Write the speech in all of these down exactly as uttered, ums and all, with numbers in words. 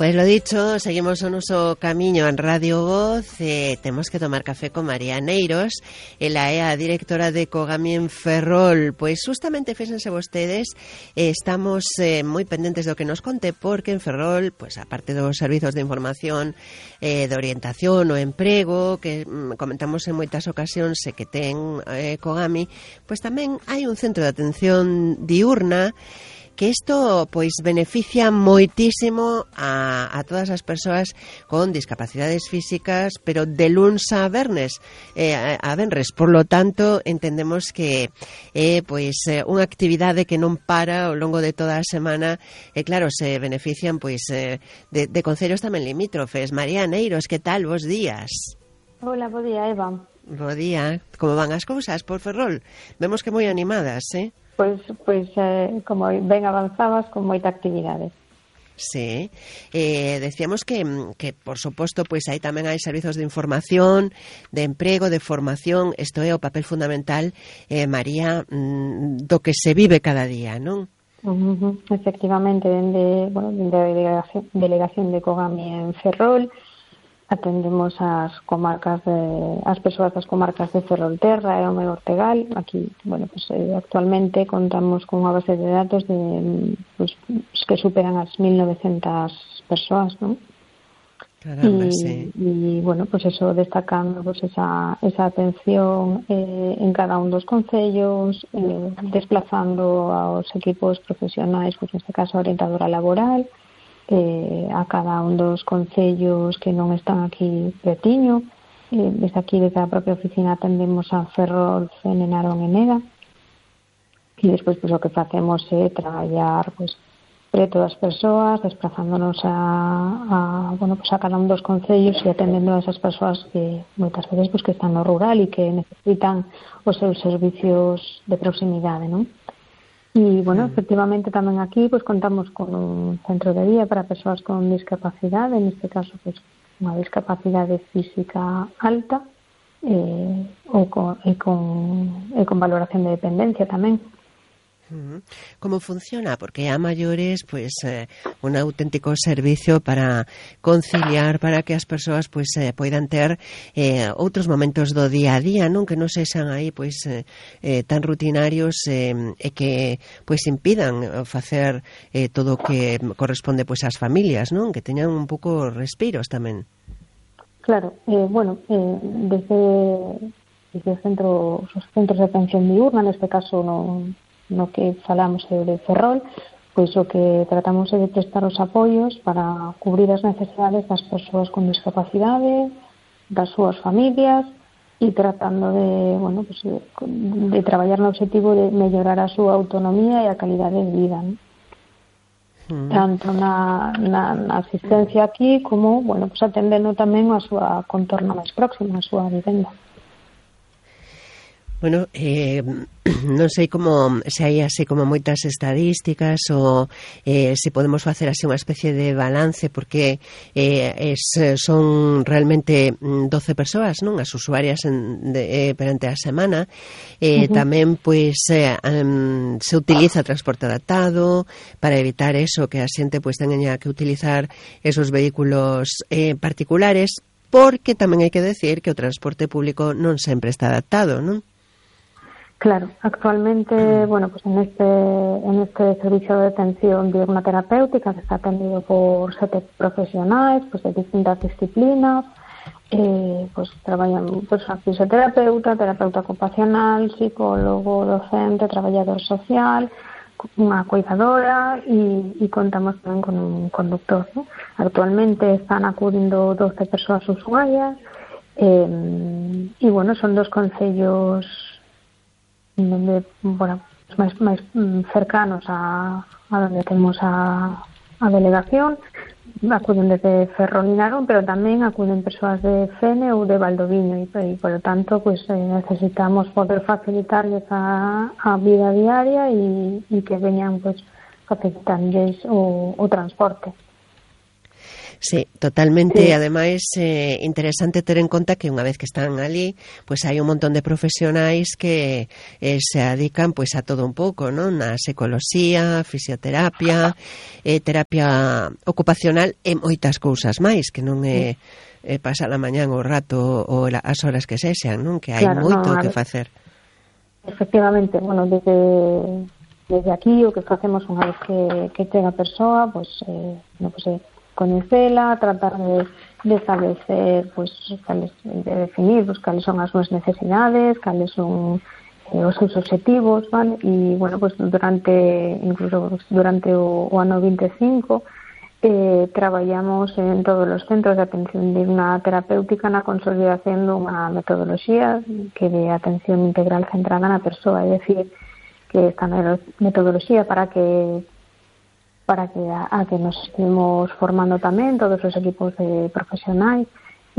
Pois lo dicho, seguimos o noso camiño en Radio Voz e temos que tomar café con María Neiros. Ela é a directora de Cogami en Ferrol. Pois justamente, fíxense vostedes, eh, estamos eh, moi pendentes do que nos conte, porque en Ferrol, pois aparte dos servizos de información, eh, de orientación o emprego, que mm, comentamos en moitas ocasións e que ten eh, Cogami, pois tamén hai un centro de atención diurna, que isto pois beneficia moitísimo a, a todas as persoas con discapacidades físicas, pero de luns a vernes, eh, a, a venres. Por lo tanto, entendemos que é eh, pois eh, unha actividade que non para ao longo de toda a semana, e claro, se benefician pois eh, de, de concellos tamén limítrofes. María Neiros, que tal? Bos días. Hola, bo día, Eva. Bo día. Como van as cousas por Ferrol? Vemos que moi animadas, eh? Pois, pois eh, como ben avanzabas, con moita actividade. Sí, eh, decíamos que, que por suposto, pois aí tamén hai servizos de información, de emprego, de formación. Isto é o papel fundamental, eh, María, do que se vive cada día, non? Uh-huh. Efectivamente, dende, bueno, dende a delegación, delegación de Cogami en Ferrol, atendemos as comarcas de, as persoas das comarcas de Ferrolterra e o Meu Ortegal. Aquí, bueno, pues eh, actualmente contamos con unha base de datos de pues, que superan as mil novecentas persoas, ¿no? Caramba, y, sí. Y, bueno, pues eso, destacando pues esa, esa atención eh, en cada un dos concellos, eh, desplazando aos equipos profesionais, pues neste caso a orientadora laboral, Eh, a cada un dos concellos que non están aquí pretiño. Eh, desde aquí, desde a propia oficina, atendemos a Ferrol, Fene, Narón e Neda, e despois pues, o que facemos é traballar pues, preto das persoas, desplazándonos a, a, bueno, pues, a cada un dos concellos e atendendo a esas persoas que moitas veces pues, que están no rural e que necesitan os seus servicios de proximidade, non? E, bueno, efectivamente tamén aquí pues, contamos con un centro de día para persoas con discapacidade, neste caso pues, unha discapacidade física alta eh, ou con, e, con, e con valoración de dependencia tamén. Como funciona? Porque a maiores, pois, eh, un auténtico servicio para conciliar, para que as persoas, pois, eh, poidan ter eh, outros momentos do día a día, non? Que non sexan aí, pois, eh, eh, tan rutinarios eh, e que, pois, impidan facer eh, todo o que corresponde, pois, ás familias, non? Que teñan un pouco respiros tamén. Claro, eh, bueno, eh, desde, desde o centro, os centros de atención diurna, neste caso non no que falamos de Ferrol, pois o que tratamos é de prestar os apoios para cubrir as necesidades das persoas con discapacidade, das súas familias, e tratando de, bueno, pues, de, de traballar no objetivo de mellorar a súa autonomía e a calidade de vida, ¿no? Mm. Tanto na, na, na asistencia aquí como, bueno, pues atendendo tamén a súa contorno máis próximo, a súa vivenda. Bueno, eh, non sei como se hai así como moitas estadísticas ou eh, se podemos facer así unha especie de balance, porque eh, es, son realmente doce persoas, non? As usuarias en, de, eh, perante a semana. Eh, uh-huh. Tamén, pois, eh, um, se utiliza transporte adaptado para evitar eso, que a xente pois teña que utilizar esos vehículos eh, particulares, porque tamén hai que decir que o transporte público non sempre está adaptado, non? Claro, actualmente, bueno, pues en este en este servicio de atención diurna terapéutica que está atendido por sete profesionais, pues de distintas disciplinas, eh, pues traballan pues fisioterapeuta, terapeuta ocupacional, psicólogo, docente, traballador social, unha cuidadora e, e contamos tamén con un conductor, ¿no? Actualmente están acudindo doce persoas usuarias eh, e, bueno, son dos concellos donde, bueno, máis, máis cercanos a, a donde temos a, a delegación. Acuden desde Ferrol e Narón, pero tamén acuden persoas de Fene ou de Valdoviño e, e por lo tanto, pues, eh, necesitamos poder facilitarles a, a vida diaria e, e que veñan, pues, facilitarles o, o transporte. Sí, totalmente. Sí. Ademais, eh, interesante ter en conta que unha vez que están ali, pois pues hai un montón de profesionais que eh, se dedican pois pues, a todo un pouco, non? A psicoloxía, fisioterapia, eh, terapia ocupacional e moitas cousas máis, que non é eh, pasar a mañán o rato ou as horas que sexan, non? Que hai Claro, moito non, que ver, facer. Efectivamente, bueno, desde desde aquí o que facemos unha vez que, que chega a persoa, pois, eh, no, pois, eh, coñecela, tratar de, de establecer, pois, cales, de definir, pois, cales son as súas necesidades, cales son eh, os seus objetivos, vale? E, bueno, pois, durante, incluso durante o, o ano vinte e cinco, eh, traballamos en todos os centros de atención digna terapéutica na consolidación dunha metodoloxía que de atención integral centrada na persoa, é dicir, que esta metodoloxía para que para que a, a que nos estemos formando tamén todos os equipos de profesionais e,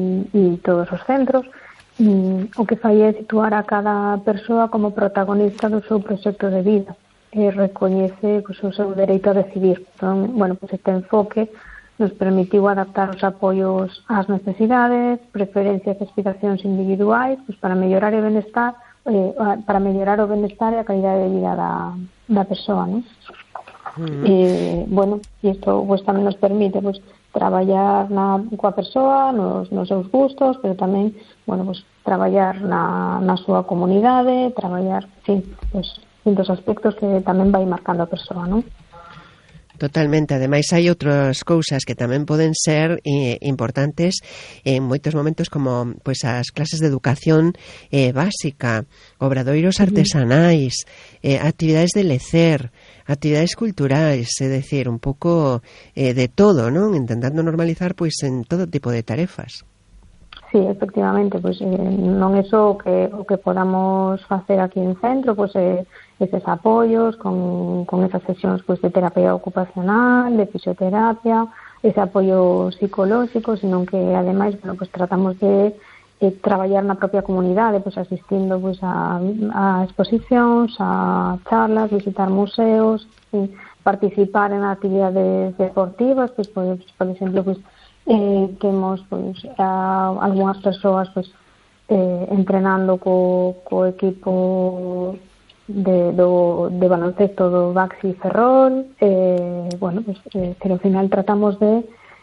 e todos os centros, e, o que fai é situar a cada persoa como protagonista do seu proxecto de vida e recoñece pues, o seu dereito a decidir. Entón, bueno, pues este enfoque nos permitiu adaptar os apoios ás necesidades, preferencias e aspiracións individuais pues, para mellorar o benestar eh, para mellorar o benestar e a calidade de vida da, da persoa, ¿no? Mm. Eh, bueno, e isto pues, tamén nos permite pues, traballar na, coa persoa, nos, nos seus gustos, pero tamén, bueno, pues, traballar na, na súa comunidade, traballar, en fin, pues, distintos aspectos que tamén vai marcando a persoa, non? Totalmente. Ademais, hai outras cousas que tamén poden ser eh, importantes en moitos momentos, como pois as clases de educación eh, básica, obradoiros artesanais, eh, actividades de lecer, actividades culturais, é dicir, un pouco eh, de todo, non? Intentando normalizar pois en todo tipo de tarefas. Sí, efectivamente, pois eh, non é só o que, o que podamos facer aquí en centro, pois eh, eses apoios con, con esas sesións pois, de terapia ocupacional, de fisioterapia, ese apoio psicolóxico, sino que ademais bueno, pois, tratamos de eh, traballar na propia comunidade, pois, asistindo pois, a, a exposicións, a charlas, visitar museos, sí, participar en actividades deportivas, pois, pois, por exemplo, pois, eh, temos pois, a, algunhas persoas pois, eh, entrenando co, co equipo de, do, de baloncesto do Baxi Ferrol, eh, bueno, pues, eh, pero ao final tratamos de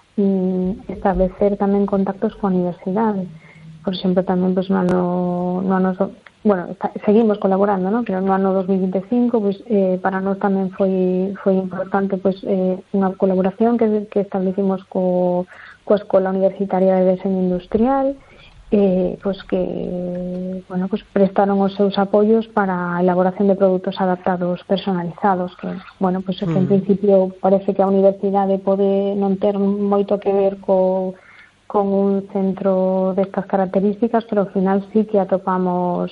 mm, establecer tamén contactos coa universidade. Por exemplo, tamén pues, no ano, no ano bueno, está, seguimos colaborando, ¿no? Pero no ano dos mil vinte e cinco pues, eh, para nós tamén foi, foi importante pues, eh, unha colaboración que, que establecimos co, coa Escola Universitaria de Deseño Industrial, eh, pues que bueno, pues prestaron os seus apoios para a elaboración de produtos adaptados personalizados, que bueno, pues mm. en principio parece que a universidade pode non ter moito que ver co, con un centro destas características, pero ao final sí que atopamos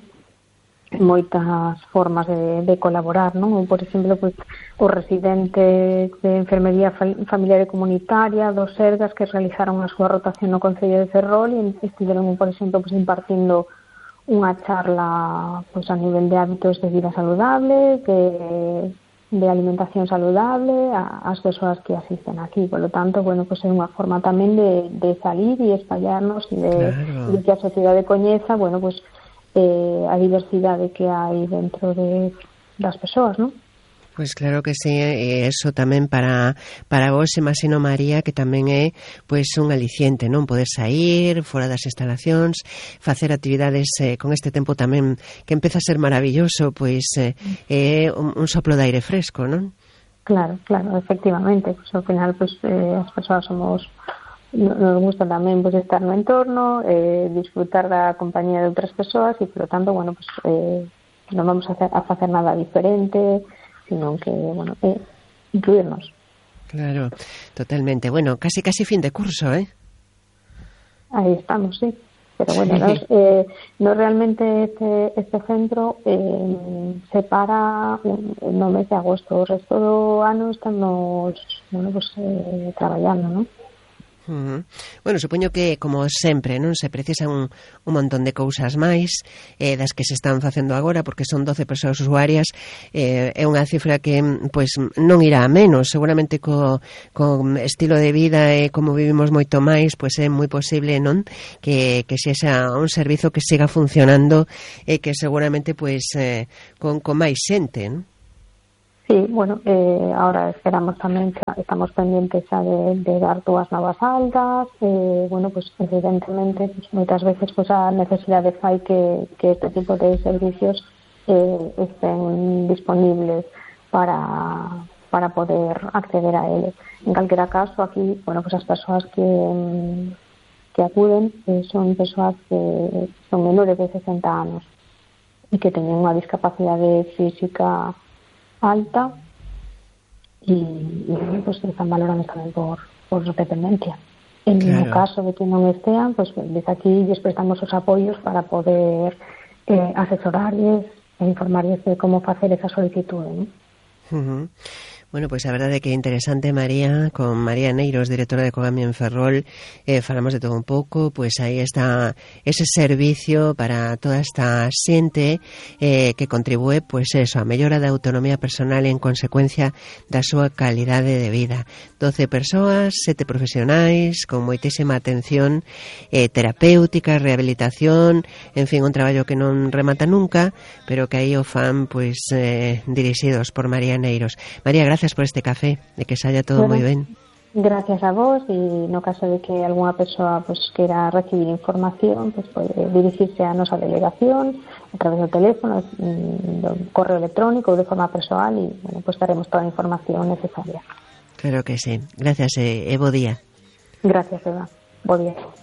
moitas formas de, de colaborar, non? Por exemplo, pues, os residentes de enfermería familiar e comunitaria dos Sergas que realizaron a súa rotación no Concello de Ferrol e estiveron, por exemplo, pues, impartindo unha charla pues, a nivel de hábitos de vida saludable, de, de alimentación saludable ás persoas que asisten aquí. Por lo tanto, bueno, pues é unha forma tamén de, de salir e espallarnos e de, claro. de que a sociedade coñeza, bueno, pues Eh, a diversidade que hai dentro de, das persoas, non? Pois claro que sí, e eso tamén para para vos, imagino, María, que tamén é pois un aliciente, non? Poder sair fora das instalacións, facer actividades eh, con este tempo tamén que empeza a ser maravilloso, pois é eh, un, un soplo de aire fresco, non? Claro, claro, efectivamente, pois ao final pois eh, as persoas somos nos gusta tamén pues, estar no entorno, eh, disfrutar da compañía de outras persoas e, por lo tanto, bueno, pues, eh, non vamos a, hacer, a facer nada diferente, sino que, bueno, eh, incluirnos. Claro, totalmente. Bueno, casi casi fin de curso, ¿eh? Ahí estamos, sí. Pero bueno, sí. nos, eh, no realmente este, este centro eh, se para no mes de agosto. O resto do ano estamos, bueno, pues, eh, traballando, ¿no? Uh-huh. Bueno, supoño que, como sempre, non se precisan un, un montón de cousas máis eh, das que se están facendo agora, porque son doce persoas usuarias, eh, é unha cifra que pois non irá a menos. Seguramente co, co estilo de vida e como vivimos moito máis, pois é moi posible, non, que, que sexa un servizo que siga funcionando e que seguramente pois eh, con, con máis xente, non? Sí, bueno, eh, ahora esperamos tamén, estamos pendientes xa de, de dar dúas novas altas, eh, bueno, pues evidentemente pues, moitas veces pues, a necesidade fai que, que este tipo de servicios eh, estén disponibles para, para poder acceder a eles. En calquera caso, aquí, bueno, pues as persoas que, que acuden eh, son persoas que son menores de sesenta anos e que teñen unha discapacidade física alta y, y pues están valorados tamén por, por dependencia. En claro. O caso de que non estean, pues desde aquí les prestamos os apoios para poder eh, asesorarles e informarles de como facer esa solicitude, ¿no? Uh-huh. Bueno, pois pues a verdade é que é interesante, María, con María Neiros, directora de Cogami en Ferrol, eh, falamos de todo un pouco, pois pues aí está ese servicio para toda esta xente eh, que contribúe, pois pues eso, a mellora da autonomía personal e en consecuencia da súa calidade de vida. doce persoas, sete profesionais, con moitísima atención eh, terapéutica, rehabilitación, en fin, un traballo que non remata nunca, pero que aí o fan, pois, pues, eh, dirixidos por María Neiros. María, gracias Gracias por este café, de que saia todo bueno, moi ben. Gracias a vos, e no caso de que algunha persoa pues, queira recibir información, pues, pode dirigirse á nosa delegación a través do teléfono, do correo electrónico ou de forma persoal, e bueno, pues, daremos toda a información necesaria. Claro que sí. Gracias e, e bo día. Gracias, Eva. Bo día.